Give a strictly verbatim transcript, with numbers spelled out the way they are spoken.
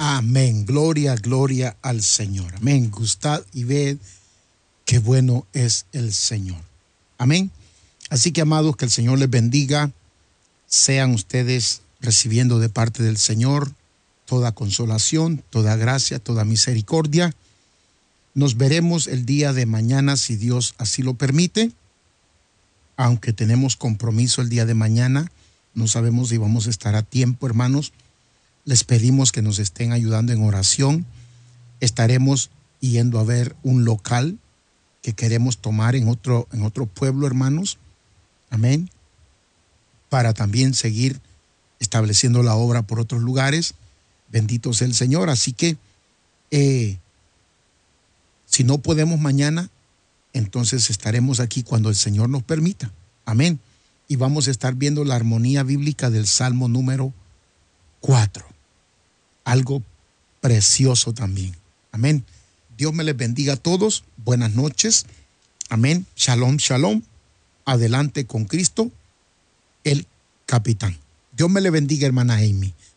Amén. Gloria, gloria al Señor. Amén. Gustad y ved qué bueno es el Señor. Amén. Así que, amados, que el Señor les bendiga. Sean ustedes recibiendo de parte del Señor toda consolación, toda gracia, toda misericordia. Nos veremos el día de mañana, si Dios así lo permite. Aunque tenemos compromiso el día de mañana, no sabemos si vamos a estar a tiempo, hermanos. Les pedimos que nos estén ayudando en oración. Estaremos yendo a ver un local que queremos tomar en otro, en otro pueblo, hermanos. Amén. Para también seguir estableciendo la obra por otros lugares. Bendito sea el Señor. Así que, eh, si no podemos mañana, entonces estaremos aquí cuando el Señor nos permita. Amén. Y vamos a estar viendo la armonía bíblica del Salmo número cuatro. Algo precioso también. Amén. Dios me les bendiga a todos. Buenas noches. Amén. Shalom, shalom. Adelante con Cristo, el capitán. Dios me le bendiga, hermana Amy.